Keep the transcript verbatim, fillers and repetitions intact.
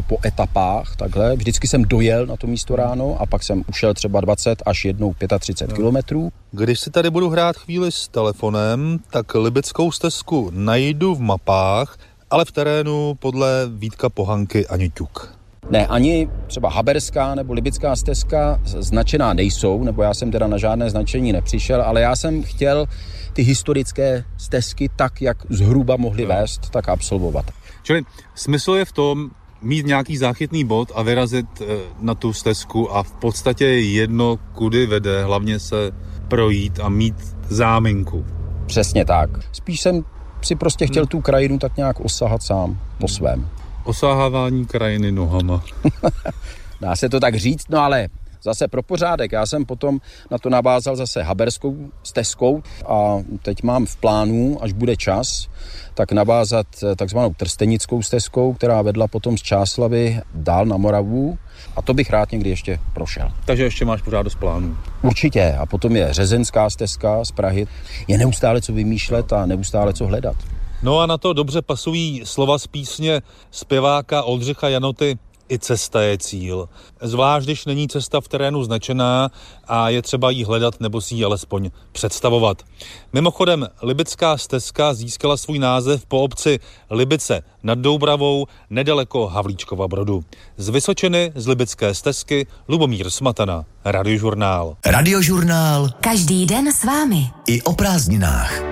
po etapách, takhle. Vždycky jsem dojel na to místo ráno a pak jsem ušel třeba dvacet až jednou třicet pět kilometrů. Když si tady budu hrát chvíli s telefonem, tak Libeckou stezku najdu v mapách, ale v terénu podle Vítka Pohanky ani ťuk. Ne, ani třeba Haberská nebo Libická stezka značená nejsou, nebo já jsem teda na žádné značení nepřišel, ale já jsem chtěl ty historické stezky tak, jak zhruba mohly vést, tak absolvovat. Čili smysl je v tom mít nějaký záchytný bod a vyrazit na tu stezku a v podstatě jedno, kudy vede, hlavně se projít a mít záminku. Přesně tak. Spíš jsem si prostě chtěl tu krajinu tak nějak osahat sám po svém. Osahávání krajiny nohama. Dá se to tak říct, no ale zase pro pořádek. Já jsem potom na to navázal zase Haberskou stezkou a teď mám v plánu, až bude čas, tak navázat takzvanou Trstenickou stezkou, která vedla potom z Čáslavy dál na Moravu a to bych rád někdy ještě prošel. Takže ještě máš pořád dost plánů. Určitě. A potom je Řezenská stezka z Prahy. Je neustále co vymýšlet a neustále co hledat. No a na to dobře pasují slova z písně zpěváka Oldřicha Janoty I cesta je cíl. Zvlášť, když není cesta v terénu značená a je třeba jí hledat nebo si ji alespoň představovat. Mimochodem, Libická stezka získala svůj název po obci Libice nad Doubravou nedaleko Havlíčkova Brodu. Z Vysočiny z Libické stezky Lubomír Smatana, Radiožurnál. Radiožurnál. Každý den s vámi. I o prázdninách.